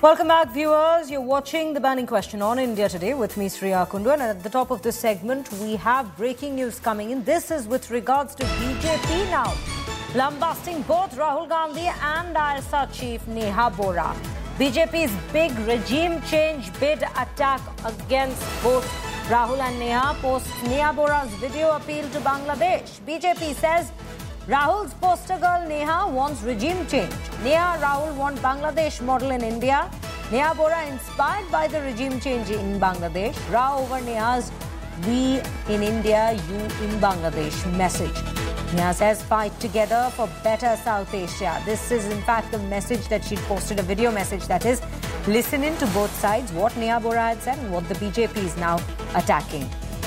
Welcome back, viewers. You're watching The Burning Question on India Today with me, Sriya Kundu. And at the top of this segment, we have breaking news coming in. This is with regards to BJP now, lambasting both Rahul Gandhi and ISA chief Neha Bora. BJP's big regime change bid attack against both Rahul and Neha post Neha Bora's video appeal to Bangladesh. BJP says Rahul's poster girl Neha wants regime change. Neha Rahul want Bangladesh model in India. Neha Bora inspired by the regime change in Bangladesh. Rao over Neha's "We in India, you in Bangladesh" message. Neha says fight together for better South Asia. This is in fact the message that she posted, a video message that is. Listen in to both sides, what Neha Bora had said and what the BJP is now attacking.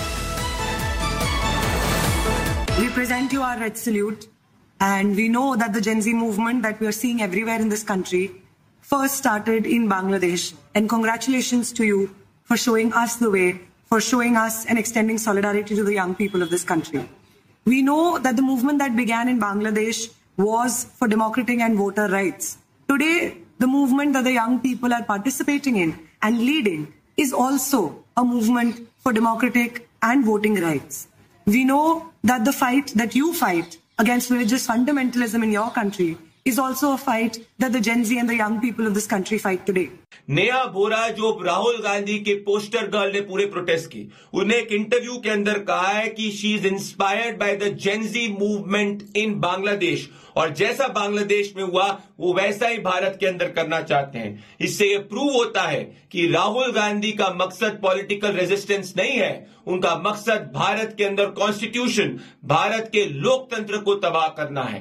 We present you our red salute, and we know that the Gen Z movement that we are seeing everywhere in this country first started in Bangladesh. And congratulations to you for showing us the way, for showing us and extending solidarity to the young people of this country. We know that the movement that began in Bangladesh was for democratic and voter rights. Today, the movement that the young people are participating in and leading is also a movement for democratic and voting rights. We know that the fight that you fight against religious fundamentalism in your country is also a fight that the Gen Z and the young people of this country fight today. Neha बोरा जो राहुल गांधी के poster girl ने पूरे protest की, उन्हें एक interview के अंदर कहा है कि she is inspired by the gen ji movement in Bangladesh, और जैसा बांग्लादेश में हुआ वो वैसा ही भारत के अंदर करना चाहते हैं. इससे ये प्रूव होता है कि राहुल गांधी का मकसद पॉलिटिकल रेजिस्टेंस नहीं है, उनका मकसद भारत के अंदर कॉन्स्टिट्यूशन, भारत के लोकतंत्र को तबाह करना है.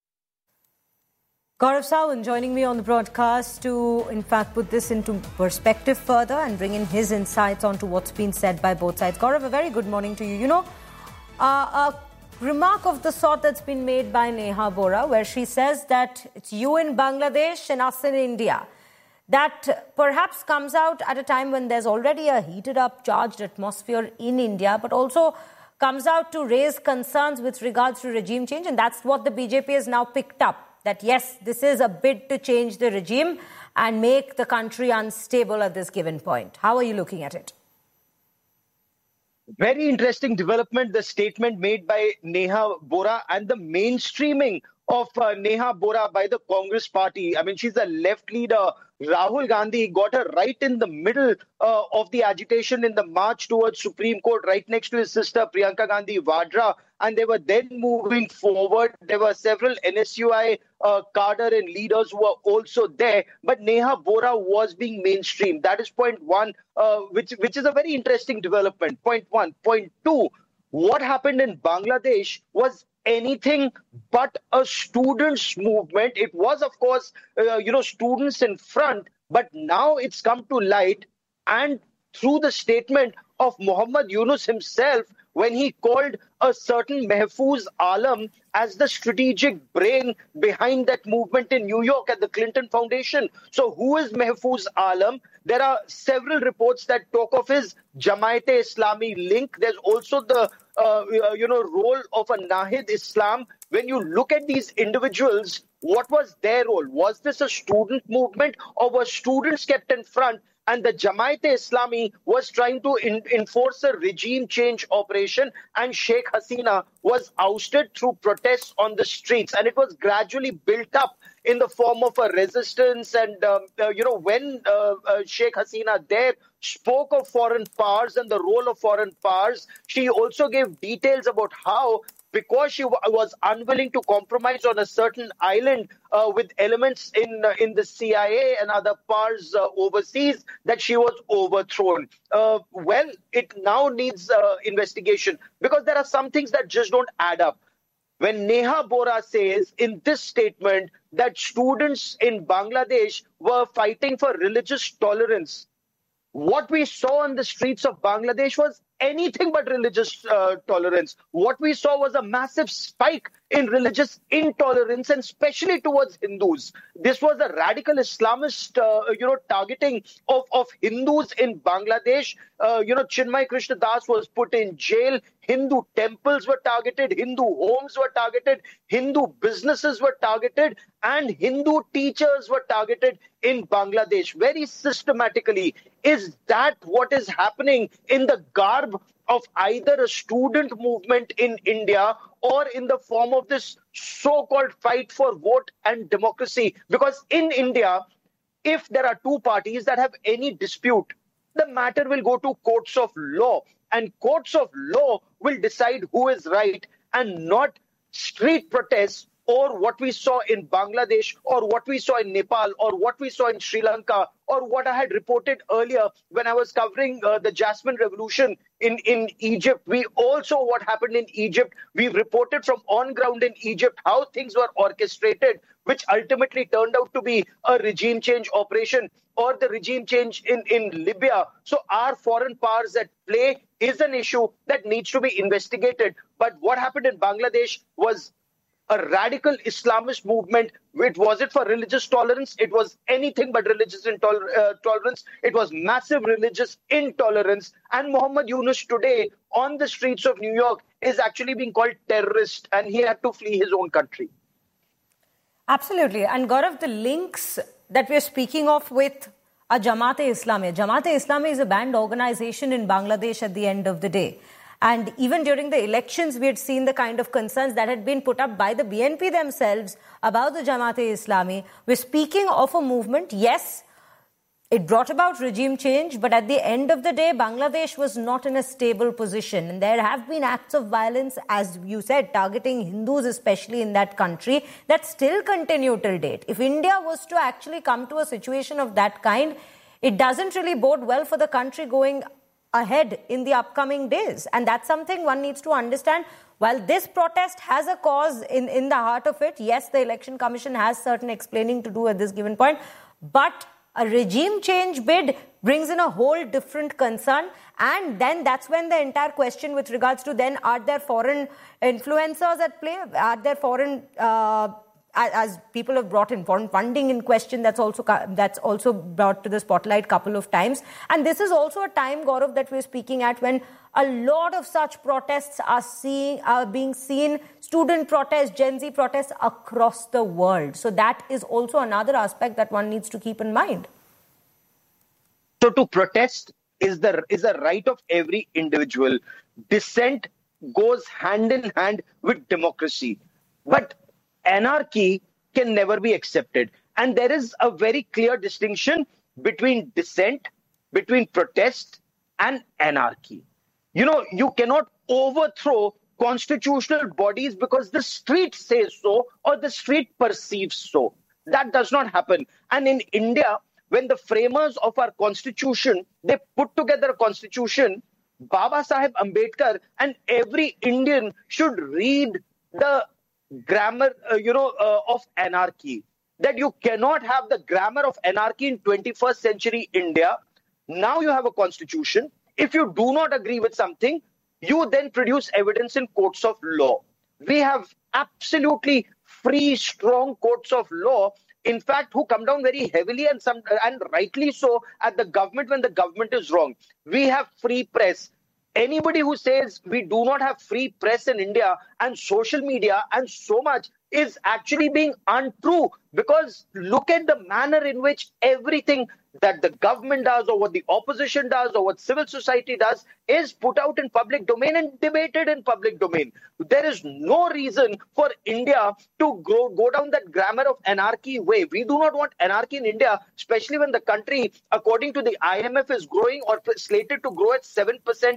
Gaurav Sawant joining me on the broadcast to, in fact, put this into perspective further and bring in his insights onto what's been said by both sides. Gaurav, a very good morning to you. You know, a remark of the sort that's been made by Neha Bora, where she says that it's you in Bangladesh and us in India, that perhaps comes out at a time when there's already a heated up, charged atmosphere in India, but also comes out to raise concerns with regards to regime change. And that's what the BJP has now picked up. That yes, this is a bid to change the regime and make the country unstable at this given point. How are you looking at it? Very interesting development, the statement made by Neha Bora and the mainstreaming of Neha Bora by the Congress party. I mean, she's a left leader. Rahul Gandhi got her right in the middle of the agitation in the march towards Supreme Court, right next to his sister Priyanka Gandhi Vadra. And they were then moving forward. There were several NSUI cadre and leaders who were also there. But Neha Bora was being mainstreamed. That is point one, which is a very interesting development. Point one. Point two, what happened in Bangladesh was anything but a students' movement. It was, of course, students in front. But now it's come to light, and through the statement of Muhammad Yunus himself, when he called a certain Mahfouz Alam as the strategic brain behind that movement in New York at the Clinton Foundation. So who is Mahfouz Alam? There are several reports that talk of his Jamaat-e-Islami link. There's also the role of a Nahid Islam. When you look at these individuals, what was their role? Was this a student movement, or were students kept in front? And the Jamaat-e-Islami was trying to enforce a regime change operation, and Sheikh Hasina was ousted through protests on the streets. And it was gradually built up in the form of a resistance. And, when Sheikh Hasina there spoke of foreign powers and the role of foreign powers, she also gave details about how, because she was unwilling to compromise on a certain island with elements in the CIA and other powers overseas, that she was overthrown. Well, it now needs investigation, because there are some things that just don't add up. When Neha Bora says in this statement that students in Bangladesh were fighting for religious tolerance, what we saw on the streets of Bangladesh was anything but religious tolerance. What we saw was a massive spike in religious intolerance, and especially towards Hindus. This was a radical Islamist, targeting of Hindus in Bangladesh. Chinmay Krishna Das was put in jail. Hindu temples were targeted, Hindu homes were targeted, Hindu businesses were targeted, and Hindu teachers were targeted in Bangladesh very systematically. Is that what is happening in the garb of either a student movement in India or in the form of this so-called fight for vote and democracy? Because in India, if there are two parties that have any dispute, the matter will go to courts of law, and courts of law will decide who is right, and not street protests or what we saw in Bangladesh or what we saw in Nepal or what we saw in Sri Lanka or what I had reported earlier when I was covering the Jasmine Revolution in Egypt. We also what happened in Egypt. We reported from on ground in Egypt how things were orchestrated, which ultimately turned out to be a regime change operation or the regime change in Libya. So our foreign powers at play is an issue that needs to be investigated. But what happened in Bangladesh was a radical Islamist movement. Was it for religious tolerance? It was anything but religious tolerance. It was massive religious intolerance. And Muhammad Yunus today on the streets of New York is actually being called terrorist, and he had to flee his own country. Absolutely. And Gaurav, the links that we're speaking of with Jamaat-e-Islami. Jamaat-e-Islami is a banned organization in Bangladesh at the end of the day. And even during the elections, we had seen the kind of concerns that had been put up by the BNP themselves about the Jamaat-e-Islami. We're speaking of a movement, yes, it brought about regime change, but at the end of the day, Bangladesh was not in a stable position. And there have been acts of violence, as you said, targeting Hindus, especially in that country, that still continue till date. If India was to actually come to a situation of that kind, it doesn't really bode well for the country going ahead in the upcoming days. And that's something one needs to understand. While this protest has a cause in the heart of it, yes, the Election Commission has certain explaining to do at this given point, but a regime change bid brings in a whole different concern. And then that's when the entire question with regards to then, are there foreign influencers at play? Are there foreign as people have brought in foreign funding in question, that's also brought to the spotlight a couple of times. And this is also a time, Gaurav, that we're speaking at when a lot of such protests are being seen, student protests, Gen Z protests across the world. So that is also another aspect that one needs to keep in mind. So to protest is a right of every individual. Dissent goes hand in hand with democracy. But anarchy can never be accepted. And there is a very clear distinction between dissent, between protest and anarchy. You cannot overthrow constitutional bodies because the street says so or the street perceives so. That does not happen. And in India, when the framers of our constitution, they put together a constitution, Baba Saheb Ambedkar and every Indian should read the grammar, of anarchy. That you cannot have the grammar of anarchy in 21st century India. Now you have a constitution. If you do not agree with something, you then produce evidence in courts of law. We have absolutely free, strong courts of law, in fact, who come down very heavily and rightly so at the government when the government is wrong. We have free press. Anybody who says we do not have free press in India and social media and so much is actually being untrue, because look at the manner in which everything that the government does or what the opposition does or what civil society does is put out in public domain and debated in public domain. There is no reason for India to go down that grammar of anarchy way. We do not want anarchy in India, especially when the country, according to the IMF, is growing or slated to grow at 7%,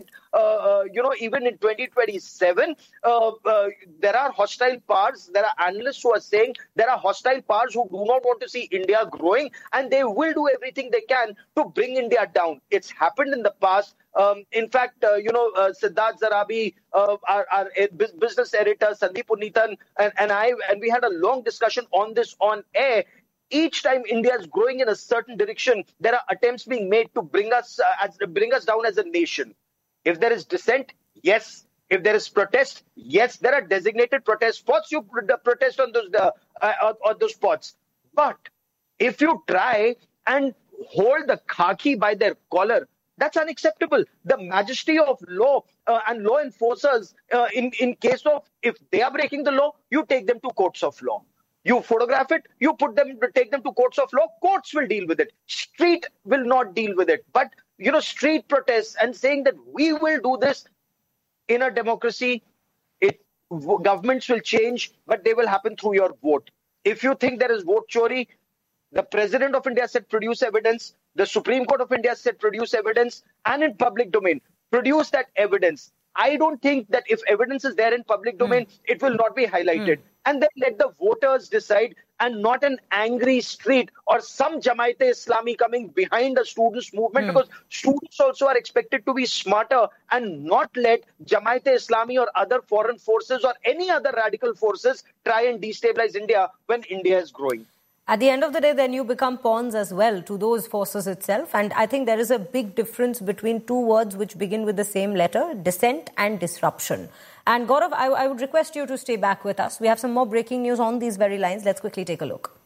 even in 2027. There are hostile powers. There are analysts who are saying there are hostile powers who do not want to see India growing, and they will do everything they can to bring India down. It's happened in the past. In fact, Siddharth Zarabi, our business editor, Sandeep Puneethan, and we had a long discussion on this on air. Each time India is growing in a certain direction, there are attempts being made to bring us down as a nation. If there is dissent, yes. If there is protest, yes, there are designated protest spots. You protest on those spots. But if you try and hold the khaki by their collar, that's unacceptable. The majesty of law and law enforcers, in case of if they are breaking the law, you take them to courts of law. You photograph it, take them to courts of law, courts will deal with it. Street will not deal with it. But, street protests and saying that we will do this in a democracy, governments will change, but they will happen through your vote. If you think there is vote chori, the President of India said produce evidence, the Supreme Court of India said produce evidence, and in public domain, produce that evidence. I don't think that if evidence is there in public domain, it will not be highlighted. And then let the voters decide, and not an angry street or some Jamaat-e-Islami coming behind the students' movement, because students also are expected to be smarter and not let Jamaat-e-Islami or other foreign forces or any other radical forces try and destabilize India when India is growing. At the end of the day, then you become pawns as well to those forces itself. And I think there is a big difference between two words which begin with the same letter, dissent and disruption. And Gaurav, I would request you to stay back with us. We have some more breaking news on these very lines. Let's quickly take a look.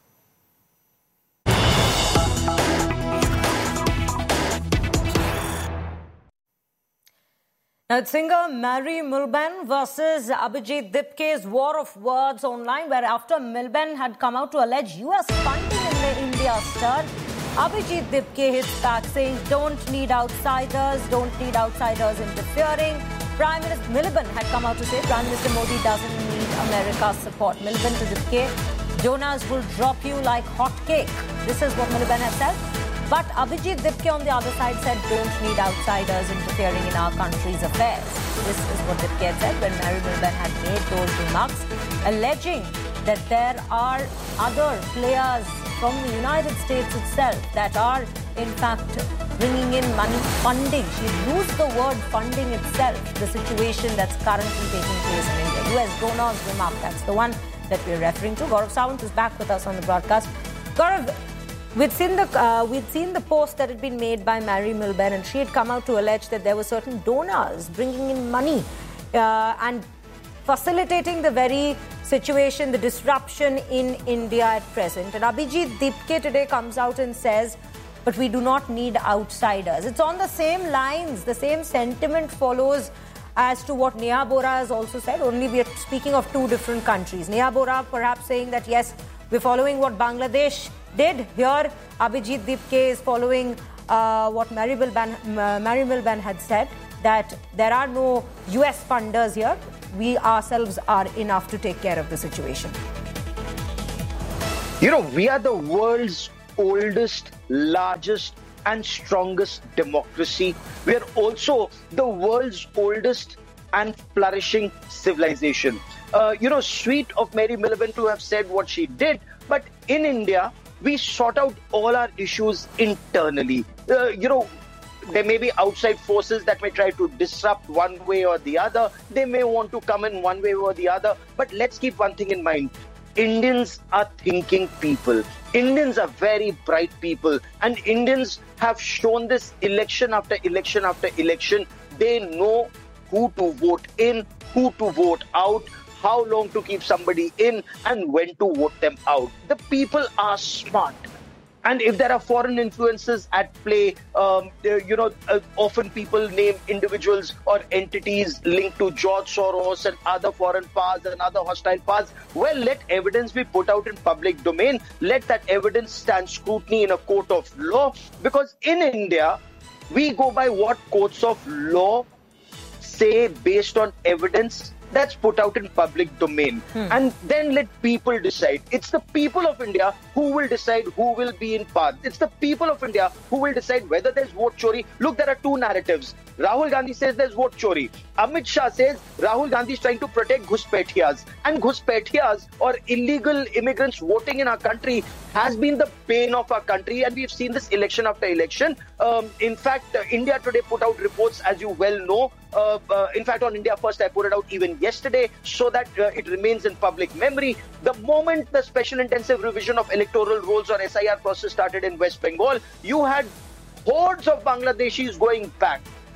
Now, it's singer Mary Milban versus Abhijit Dipke's war of words online, where after Milban had come out to allege US funding in the India stir, Abhijit Dipke hits back saying, don't need outsiders interfering. Prime Minister Milban had come out to say Prime Minister Modi doesn't need America's support. Milban to Dipke, donors will drop you like hot cake. This is what Milban had said. But Abhijit Dipke on the other side said, don't need outsiders interfering in our country's affairs. This is what Dipke had said when Mary Milban had made those remarks, alleging that there are other players from the United States itself that are, in fact, bringing in money, funding. She used the word funding itself, the situation that's currently taking place in India. US donors remark, that's the one that we're referring to. Gaurav Sawant is back with us on the broadcast. Gaurav, we'd seen the post that had been made by Mary Milban, and she had come out to allege that there were certain donors bringing in money and facilitating the very situation, the disruption in India at present. And Abhijit Dipke today comes out and says, but we do not need outsiders. It's on the same lines, the same sentiment follows as to what Neha Bora has also said, only we are speaking of two different countries. Neha Bora perhaps saying that, yes, we're following what Bangladesh did. Here, Abhijit Dipke is following what Mary Milban had said, that there are no US funders here. We ourselves are enough to take care of the situation. We are the world's oldest, largest and strongest democracy. We are also the world's oldest and flourishing civilization. Sweet of Mary Milban to have said what she did, but in India, we sort out all our issues internally. There may be outside forces that may try to disrupt one way or the other. They may want to come in one way or the other. But let's keep one thing in mind. Indians are thinking people. Indians are very bright people. And Indians have shown this election after election after election. They know who to vote in, who to vote out, how long to keep somebody in, and when to vote them out. The people are smart. And if there are foreign influences at play, often people name individuals or entities linked to George Soros and other foreign powers and other hostile powers. Well, let evidence be put out in public domain. Let that evidence stand scrutiny in a court of law. Because in India, we go by what courts of law say based on evidence that's put out in public domain. And then let people decide. It's the people of India who will decide who will be in power. It's the people of India who will decide whether there's vote chori. Look, there are two narratives. Rahul Gandhi says there's vote chori. Amit Shah says Rahul Gandhi is trying to protect Ghuspetiyas. And Ghuspetiyas or illegal immigrants voting in our country has been the bane of our country. And we've seen this election after election. In fact, India Today put out reports, as you well know. In fact, on India First, I put it out even yesterday so that it remains in public memory. The moment the special intensive revision of electoral rolls or SIR process started in West Bengal, you had hordes of Bangladeshis going back.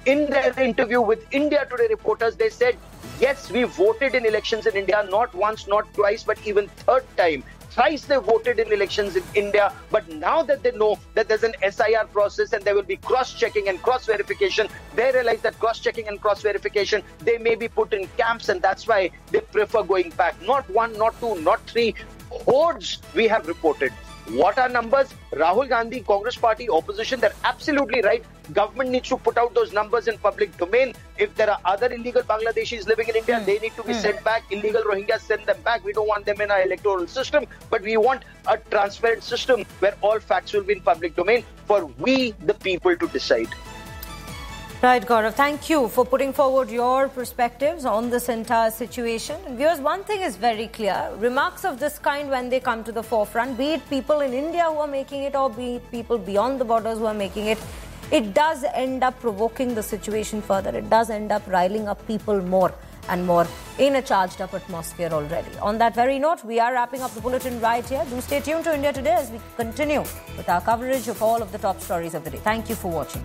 in their interview with India Today reporters, they said, yes, we voted in elections in India, not once, not twice, but even third time. Thrice they voted in elections in India, but now that they know that there's an SIR process and there will be cross-checking and cross-verification, they realize that cross-checking and cross-verification, they may be put in camps, and that's why they prefer going back. Not one, not two, not three. Hordes we have reported. What are numbers? Rahul Gandhi, Congress Party, opposition, they're absolutely right. Government needs to put out those numbers in public domain. If there are other illegal Bangladeshis living in India, they need to be sent back. Illegal Rohingyas, send them back. We don't want them in our electoral system, but we want a transparent system where all facts will be in public domain for we, the people, to decide. Right, Gaurav. Thank you for putting forward your perspectives on this entire situation. And viewers, one thing is very clear. Remarks of this kind, when they come to the forefront, be it people in India who are making it or be it people beyond the borders who are making it, it does end up provoking the situation further. It does end up riling up people more and more in a charged up atmosphere already. On that very note, we are wrapping up the bulletin right here. Do stay tuned to India Today as we continue with our coverage of all of the top stories of the day. Thank you for watching.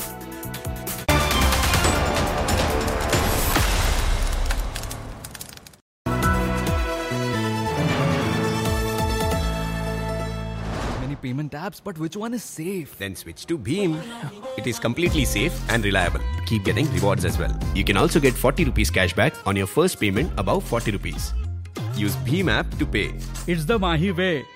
Payment apps, but which one is safe? Then switch to Bheem. It is completely safe and reliable. Keep getting rewards as well. You can also get 40 rupees cashback on your first payment above 40 rupees. Use Bheem app to pay. It's the Mahi way.